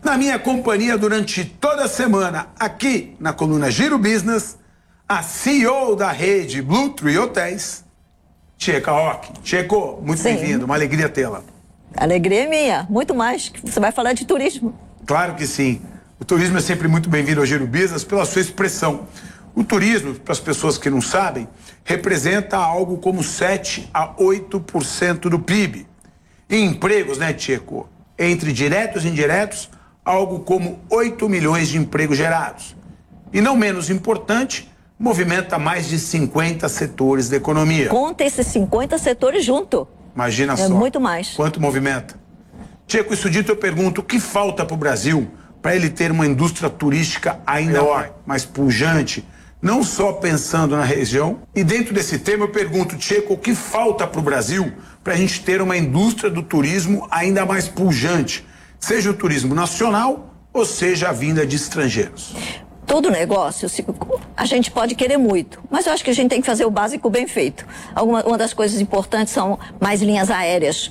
Na minha companhia durante toda a semana, aqui na coluna Giro Business, a CEO da rede Blue Tree Hotéis, Tcheco Aoki. Tcheco, muito bem-vindo, uma alegria tê-la. Alegria é minha, muito mais. Você vai falar de turismo. Claro que sim. O turismo é sempre muito bem-vindo ao Giro Business pela sua expressão. O turismo, para as pessoas que não sabem, representa algo como 7 a 8% do PIB. E empregos, né, Tcheco? Entre diretos e indiretos, algo como 8 milhões de empregos gerados. E não menos importante, movimenta mais de 50 setores da economia. Conta esses 50 setores junto. Imagina só. É muito mais. Quanto movimenta. Tcheco, isso dito, eu pergunto, o que falta para o Brasil para ele ter uma indústria turística ainda mais pujante, não só pensando na região? E dentro desse tema eu pergunto, Tcheco, o que falta para o Brasil para a gente ter uma indústria do turismo ainda mais pujante? Seja o turismo nacional ou seja a vinda de estrangeiros. Todo negócio, a gente pode querer muito, mas eu acho que a gente tem que fazer o básico bem feito. Uma das coisas importantes são mais linhas aéreas,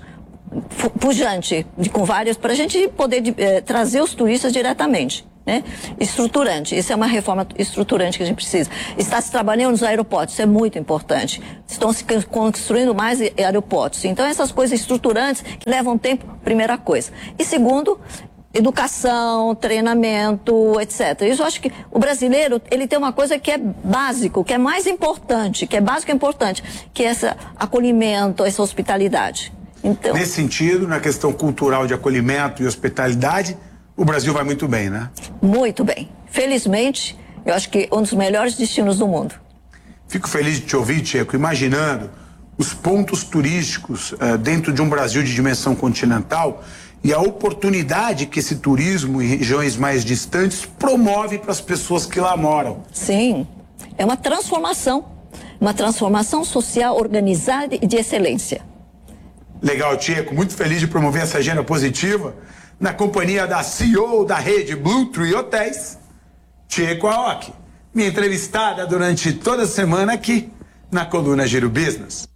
pujante, com várias, para a gente poder trazer os turistas diretamente. Né? Estruturante, isso é uma reforma estruturante que a gente precisa. Está se trabalhando nos aeroportos, isso é muito importante. Estão se construindo mais aeroportos. Então, essas coisas estruturantes que levam tempo, primeira coisa. E segundo, educação, treinamento, etc. Isso eu acho que o brasileiro, ele tem uma coisa que é básico, que é mais importante, que é básico e importante, que é esse acolhimento, essa hospitalidade. Então, nesse sentido, na questão cultural de acolhimento e hospitalidade, o Brasil vai muito bem, né? Muito bem. Felizmente, eu acho que um dos melhores destinos do mundo. Fico feliz de te ouvir, Tcheco, imaginando os pontos turísticos dentro de um Brasil de dimensão continental e a oportunidade que esse turismo em regiões mais distantes promove para as pessoas que lá moram. Sim, é uma transformação social organizada e de excelência. Legal, Tcheco, muito feliz de promover essa agenda positiva na companhia da CEO da rede Blue Tree Hotéis, Tcheco Aoki, minha entrevistada durante toda a semana aqui na coluna Giro Business.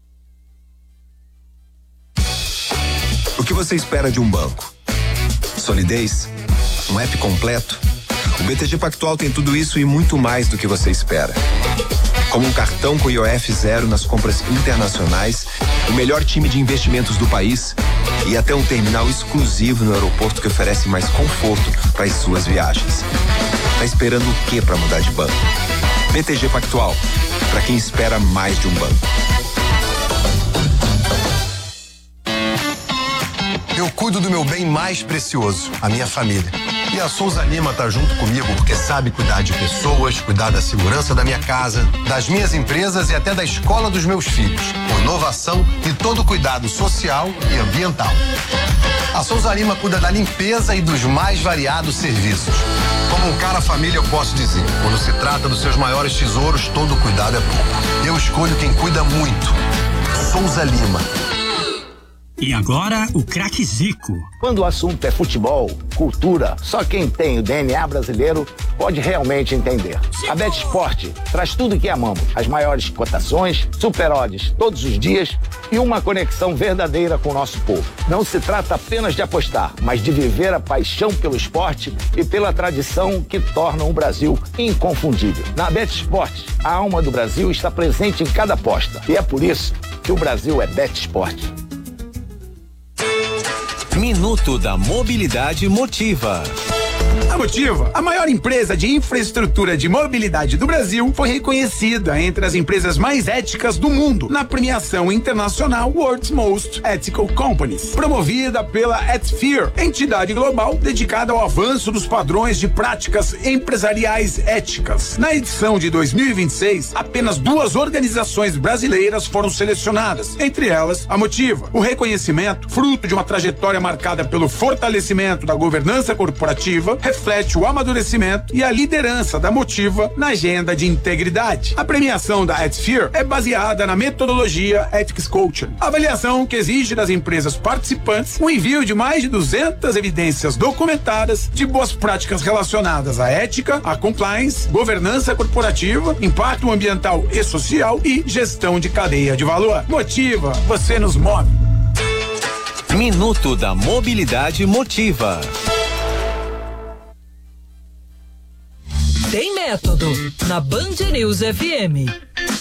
O que você espera de um banco? Solidez? Um app completo? O BTG Pactual tem tudo isso e muito mais do que você espera. Como um cartão com IOF zero nas compras internacionais, o melhor time de investimentos do país e até um terminal exclusivo no aeroporto que oferece mais conforto para as suas viagens. Tá esperando o que para mudar de banco? BTG Pactual, para quem espera mais de um banco. Eu cuido do meu bem mais precioso, a minha família. E a Souza Lima tá junto comigo porque sabe cuidar de pessoas, cuidar da segurança da minha casa, das minhas empresas e até da escola dos meus filhos, com inovação e todo cuidado social e ambiental. A Souza Lima cuida da limpeza e dos mais variados serviços. Como um cara família, eu posso dizer, quando se trata dos seus maiores tesouros, todo cuidado é bom. Eu escolho quem cuida muito. Souza Lima. E agora, o craque Zico. Quando o assunto é futebol, cultura, só quem tem o DNA brasileiro pode realmente entender. A BetSport traz tudo o que amamos. As maiores cotações, super odds todos os dias e uma conexão verdadeira com o nosso povo. Não se trata apenas de apostar, mas de viver a paixão pelo esporte e pela tradição que tornam o Brasil inconfundível. Na BetSport, a alma do Brasil está presente em cada aposta. E é por isso que o Brasil é BetSport. Minuto da Mobilidade Motiva. A Motiva, a maior empresa de infraestrutura de mobilidade do Brasil, foi reconhecida entre as empresas mais éticas do mundo na premiação internacional World's Most Ethical Companies, promovida pela Ethisphere, entidade global dedicada ao avanço dos padrões de práticas empresariais éticas. Na edição de 2026, apenas 2 organizações brasileiras foram selecionadas, entre elas a Motiva. O reconhecimento, fruto de uma trajetória marcada pelo fortalecimento da governança corporativa, reflete o amadurecimento e a liderança da Motiva na agenda de integridade. A premiação da Ethisphere é baseada na metodologia Ethics Culture, avaliação que exige das empresas participantes o envio de mais de 200 evidências documentadas de boas práticas relacionadas à ética, à compliance, governança corporativa, impacto ambiental e social e gestão de cadeia de valor. Motiva, você nos move. Minuto da Mobilidade Motiva. Tem Método, na Band News FM.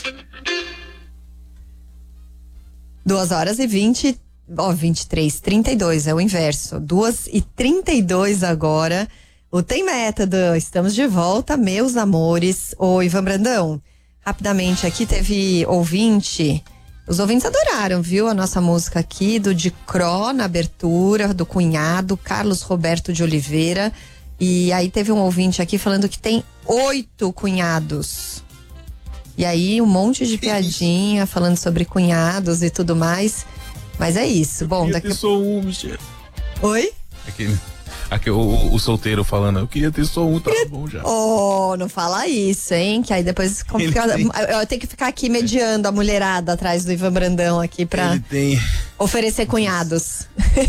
23h32, é o inverso. 2h32 agora. O Tem Método, estamos de volta, meus amores. Ô, Ivan Brandão, rapidamente aqui teve ouvinte. Os ouvintes adoraram, viu? A nossa música aqui do Dicró na abertura, do cunhado, Carlos Roberto de Oliveira. E aí teve um ouvinte aqui falando que tem 8 cunhados. E aí um monte de piadinha falando sobre cunhados e tudo mais. Mas é isso. Bom, daqui só um, Michel. Oi? Aqui o solteiro falando, eu queria ter só um, tá bom já. Oh, não fala isso, hein? Que aí depois eu tenho que ficar aqui mediando a mulherada atrás do Ivan Brandão aqui pra oferecer cunhados.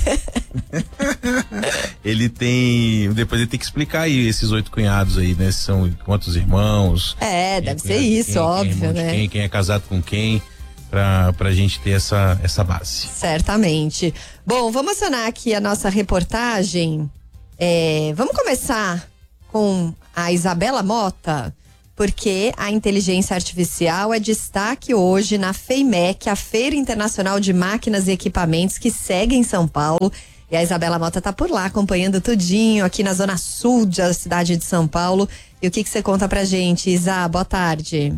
Depois ele tem que explicar aí esses 8 cunhados aí, né? São quantos irmãos? Deve ser isso, óbvio, né? Quem é casado com quem? Pra gente ter essa base. Certamente. Bom, vamos acionar aqui a nossa reportagem. Vamos começar com a Isabela Mota, porque a inteligência artificial é destaque hoje na FEIMEC, a Feira Internacional de Máquinas e Equipamentos, que segue em São Paulo. E a Isabela Mota tá por lá, acompanhando tudinho, aqui na zona sul da cidade de São Paulo. E o que você conta pra gente, Isa? Boa tarde.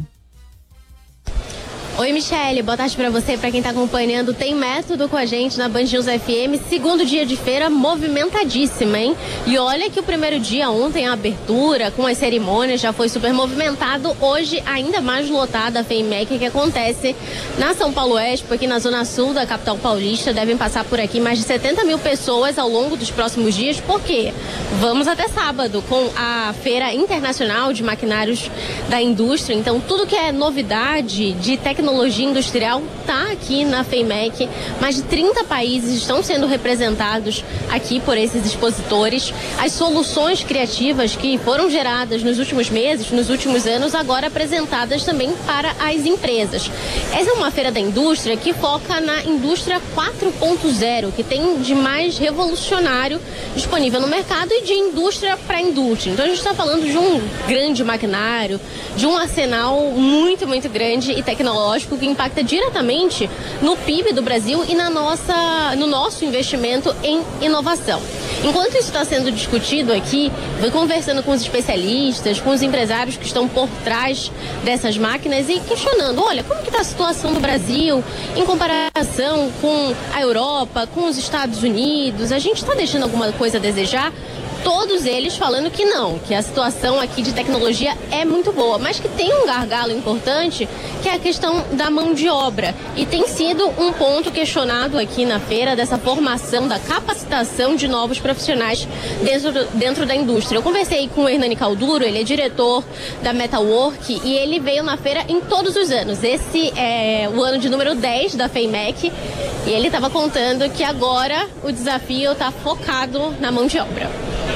Oi, Michele, boa tarde pra você, pra quem tá acompanhando. Tem Método com a gente na Band News FM, segundo dia de feira movimentadíssima, hein? E olha que o primeiro dia ontem, a abertura com as cerimônias já foi super movimentado. Hoje, ainda mais lotada a FEIMEC, que acontece na São Paulo Expo, aqui na zona sul da capital paulista. Devem passar por aqui mais de 70 mil pessoas ao longo dos próximos dias. Por quê? Vamos até sábado com a Feira Internacional de Maquinários da Indústria. Então, tudo que é novidade de tecnologia industrial está aqui na FEIMEC. Mais de 30 países estão sendo representados aqui por esses expositores. As soluções criativas que foram geradas nos últimos meses, nos últimos anos, agora apresentadas também para as empresas. Essa é uma feira da indústria que foca na indústria 4.0, que tem de mais revolucionário disponível no mercado e de indústria para indústria. Então a gente está falando de um grande maquinário, de um arsenal muito, muito grande e tecnológico que impacta diretamente no PIB do Brasil e no nosso investimento em inovação. Enquanto isso está sendo discutido aqui, vou conversando com os especialistas, com os empresários que estão por trás dessas máquinas e questionando, olha, como que está a situação do Brasil em comparação com a Europa, com os Estados Unidos? A gente está deixando alguma coisa a desejar? Todos eles falando que não, que a situação aqui de tecnologia é muito boa, mas que tem um gargalo importante, que é a questão da mão de obra. E tem sido um ponto questionado aqui na feira, dessa formação, da capacitação de novos profissionais dentro da indústria. Eu conversei com o Hernani Calduro, ele é diretor da Metalwork e ele veio na feira em todos os anos. Esse é o ano de número 10 da FEIMEC e ele estava contando que agora o desafio está focado na mão de obra.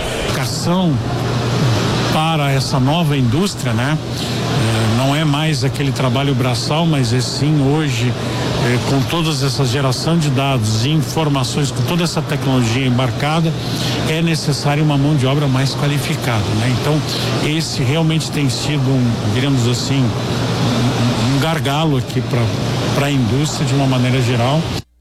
Para essa nova indústria, né? Não é mais aquele trabalho braçal, mas é sim hoje, com toda essa geração de dados e informações, com toda essa tecnologia embarcada, é necessário uma mão de obra mais qualificada, né? Então, esse realmente tem sido digamos assim, um gargalo aqui para a indústria de uma maneira geral.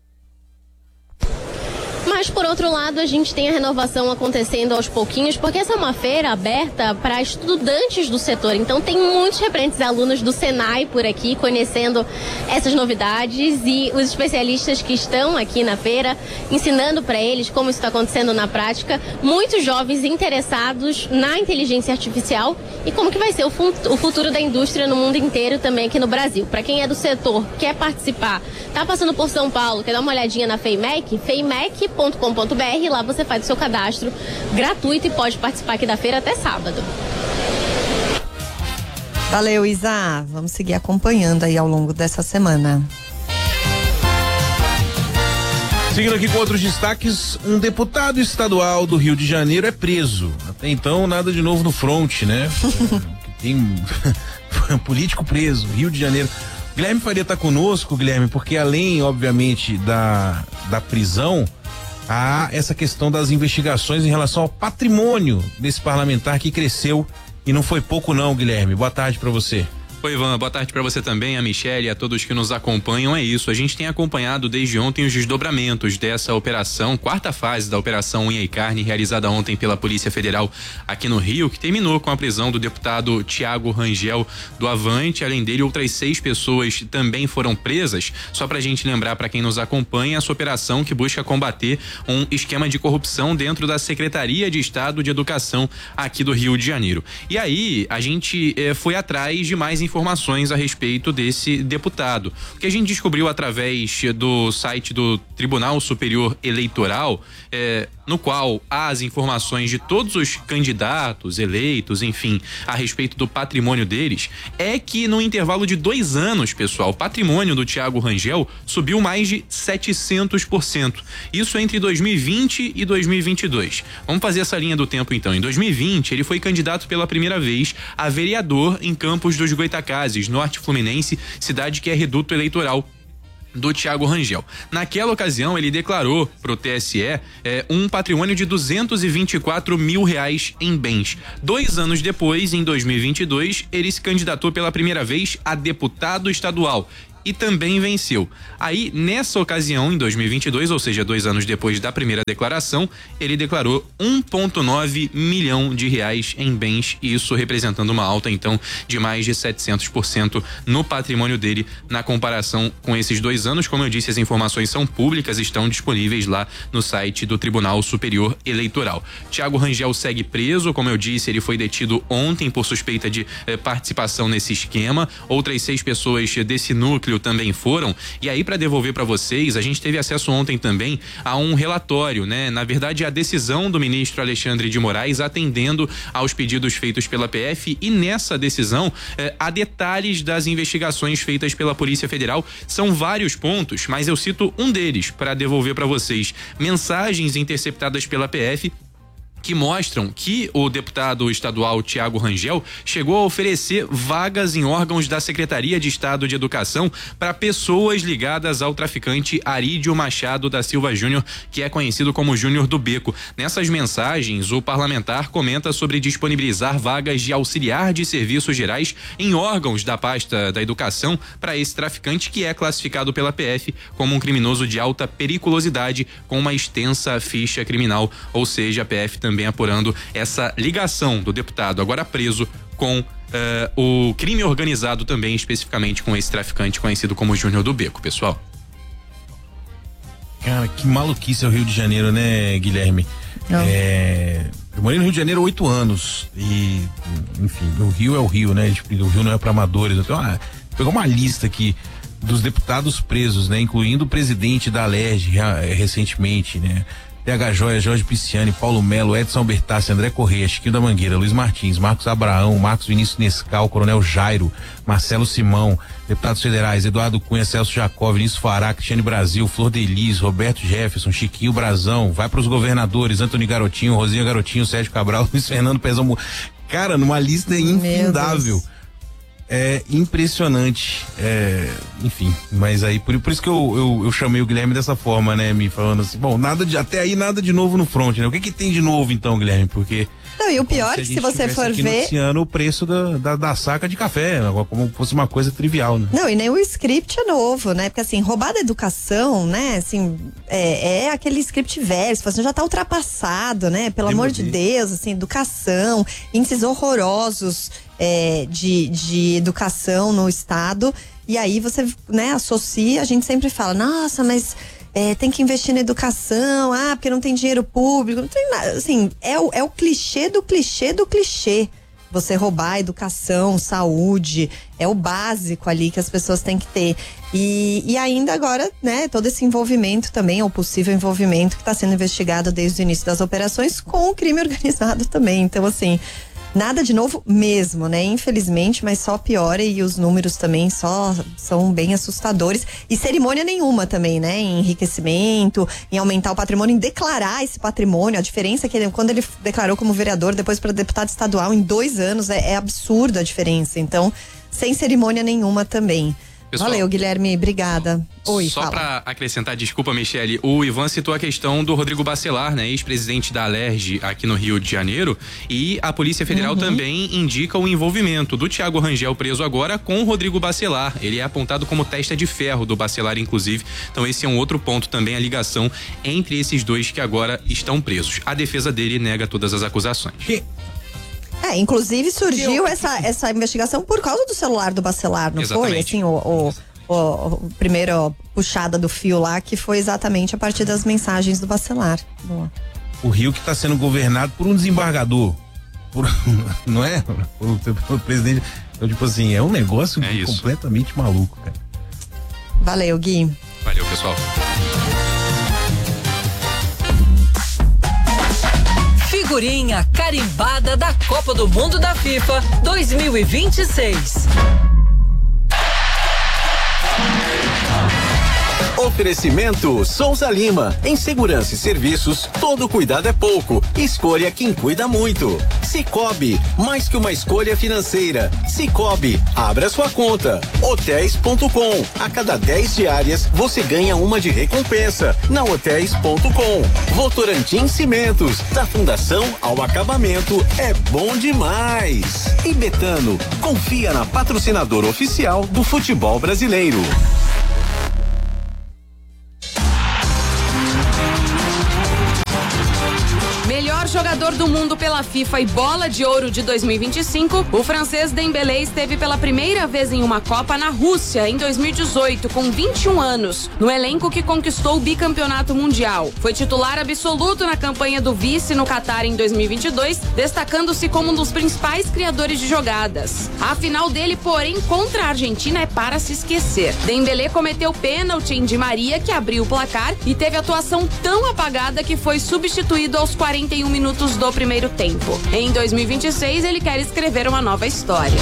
Mas, por outro lado, a gente tem a renovação acontecendo aos pouquinhos, porque essa é uma feira aberta para estudantes do setor. Então, tem muitos referentes alunos do Senai por aqui, conhecendo essas novidades e os especialistas que estão aqui na feira, ensinando para eles como isso está acontecendo na prática. Muitos jovens interessados na inteligência artificial e como que vai ser o futuro da indústria no mundo inteiro, também aqui no Brasil. Para quem é do setor, quer participar, tá passando por São Paulo, quer dar uma olhadinha na FEIMEC, feimec.com.br, lá você faz o seu cadastro gratuito e pode participar aqui da feira até sábado. Valeu, Isa. Vamos seguir acompanhando aí ao longo dessa semana. Seguindo aqui com outros destaques, um deputado estadual do Rio de Janeiro é preso. Até então, nada de novo no front, né? Tem um político preso, Rio de Janeiro. Guilherme Faria está conosco, Guilherme, porque além, obviamente, da prisão, há essa questão das investigações em relação ao patrimônio desse parlamentar que cresceu E não foi pouco não, Guilherme. Boa tarde pra você. Oi, Ivan, boa tarde para você também, a Michelle e a todos que nos acompanham. É isso, a gente tem acompanhado desde ontem os desdobramentos dessa operação, quarta fase da Operação Unha e Carne, realizada ontem pela Polícia Federal aqui no Rio, que terminou com a prisão do deputado Thiago Rangel do Avante. Além dele, outras 6 pessoas também foram presas. Só pra gente lembrar para quem nos acompanha, essa operação que busca combater um esquema de corrupção dentro da Secretaria de Estado de Educação aqui do Rio de Janeiro. E aí, a gente foi atrás de mais informações a respeito desse deputado. O que a gente descobriu através do site do Tribunal Superior Eleitoral, no qual há as informações de todos os candidatos eleitos, enfim, a respeito do patrimônio deles, é que no intervalo de 2 anos, pessoal, o patrimônio do Thiago Rangel subiu mais de 700%. Isso entre 2020 e 2022. Vamos fazer essa linha do tempo então. Em 2020, ele foi candidato pela primeira vez a vereador em Campos dos Goitacazes, norte fluminense, cidade que é reduto eleitoral do Thiago Rangel. Naquela ocasião, ele declarou pro TSE um patrimônio de R$224 mil em bens. 2 anos depois, em 2022, ele se candidatou pela primeira vez a deputado estadual e também venceu. Aí, nessa ocasião, em 2022, ou seja, 2 anos depois da primeira declaração, ele declarou R$1,9 milhão em bens, isso representando uma alta, então, de mais de 700% no patrimônio dele, na comparação com esses 2 anos. Como eu disse, as informações são públicas, estão disponíveis lá no site do Tribunal Superior Eleitoral. Thiago Rangel segue preso, como eu disse, ele foi detido ontem por suspeita de participação nesse esquema. Outras 6 pessoas desse núcleo também foram. E aí, para devolver para vocês, a gente teve acesso ontem também a um relatório, né? Na verdade, a decisão do ministro Alexandre de Moraes atendendo aos pedidos feitos pela PF, e nessa decisão há detalhes das investigações feitas pela Polícia Federal. São vários pontos, mas eu cito um deles para devolver para vocês. Mensagens interceptadas pela PF que mostram que o deputado estadual Thiago Rangel chegou a oferecer vagas em órgãos da Secretaria de Estado de Educação para pessoas ligadas ao traficante Arídio Machado da Silva Júnior, que é conhecido como Júnior do Beco. Nessas mensagens, o parlamentar comenta sobre disponibilizar vagas de auxiliar de serviços gerais em órgãos da pasta da educação para esse traficante, que é classificado pela PF como um criminoso de alta periculosidade com uma extensa ficha criminal, ou seja, a PF também apurando essa ligação do deputado agora preso com o crime organizado também, especificamente com esse traficante conhecido como Júnior do Beco, pessoal. Cara, que maluquice é o Rio de Janeiro, né, Guilherme? Eu morei no Rio de Janeiro há 8 anos e, enfim, o Rio é o Rio, né? O Rio não é para amadores. Eu tenho pegou uma lista aqui dos deputados presos, né? Incluindo o presidente da Alerj recentemente, né? PH Joia, Jorge Pisciani, Paulo Melo, Edson Bertassi, André Correia, Chiquinho da Mangueira, Luiz Martins, Marcos Abraão, Marcos Vinícius Nescau, Coronel Jairo, Marcelo Simão, deputados federais, Eduardo Cunha, Celso Jacó, Vinícius Fará, Cristiane Brasil, Flor de Lis, Roberto Jefferson, Chiquinho Brazão, vai para os governadores, Antônio Garotinho, Rosinha Garotinho, Sérgio Cabral, Luiz Fernando Pezão. Cara, numa lista infindável. É impressionante, enfim, mas aí por isso que eu chamei o Guilherme dessa forma, né, me falando assim, bom, até aí nada de novo no front, né? O que tem de novo então, Guilherme? Porque não, e o pior é que se você for ver noticiando o preço da saca de café, como fosse uma coisa trivial, né? Não, e nem o script é novo, né? Porque assim, roubar da educação, né? Assim, é aquele script velho, assim, já tá ultrapassado, né? Pelo amor de Deus, assim, educação, índices horrorosos de educação no estado, e aí você, né, associa, a gente sempre fala, nossa, mas tem que investir na educação, porque não tem dinheiro público, não tem nada, assim, é o clichê do clichê do clichê, você roubar a educação, saúde, é o básico ali que as pessoas têm que ter, e ainda agora, né, todo esse envolvimento também, ou possível envolvimento que está sendo investigado desde o início das operações com o crime organizado também, então assim, nada de novo mesmo, né? Infelizmente, mas só piora, e os números também só são bem assustadores. E cerimônia nenhuma também, né? Em enriquecimento, em aumentar o patrimônio, em declarar esse patrimônio. A diferença é que quando ele declarou como vereador, depois para deputado estadual, em 2 anos, é absurda a diferença. Então, sem cerimônia nenhuma também. Pessoal, valeu, Guilherme, obrigada. Oi, só fala. para acrescentar, desculpa, Michele, o Ivan citou a questão do Rodrigo Bacelar, né, ex-presidente da Alerj aqui no Rio de Janeiro, e a Polícia Federal também indica o envolvimento do Thiago Rangel, preso agora, com o Rodrigo Bacelar. Ele é apontado como testa de ferro do Bacelar, inclusive. Então esse é um outro ponto também, a ligação entre esses dois que agora estão presos. A defesa dele nega todas as acusações. Inclusive surgiu essa investigação por causa do celular do Bacelar, não Exatamente. foi? Assim, o primeiro puxada do fio lá, que foi exatamente a partir das mensagens do Bacelar. Boa. O Rio que está sendo governado por um desembargador, não é? Por presidente. Então, tipo assim, é um negócio completamente maluco, cara. Valeu, Gui. Valeu, pessoal. Figurinha carimbada da Copa do Mundo da FIFA 2026. Oferecimento Souza Lima. Em segurança e serviços, todo cuidado é pouco. Escolha quem cuida muito. Cicobi, mais que uma escolha financeira. Cicobi, abra sua conta. Hotéis.com. A cada 10 diárias, você ganha uma de recompensa. Na Hotéis.com. Votorantim Cimentos. Da fundação ao acabamento, é bom demais. E Betano, confia na patrocinadora oficial do futebol brasileiro. Melhor jogador do mundo pela FIFA e Bola de Ouro de 2025, o francês Dembélé esteve pela primeira vez em uma Copa na Rússia em 2018, com 21 anos, no elenco que conquistou o bicampeonato mundial. Foi titular absoluto na campanha do vice no Catar em 2022, destacando-se como um dos principais criadores de jogadas. A final dele, porém, contra a Argentina é para se esquecer. Dembélé cometeu pênalti em Di Maria, que abriu o placar, e teve atuação tão apagada que foi substituído aos 41 minutos do primeiro tempo. Em 2026, ele quer escrever uma nova história.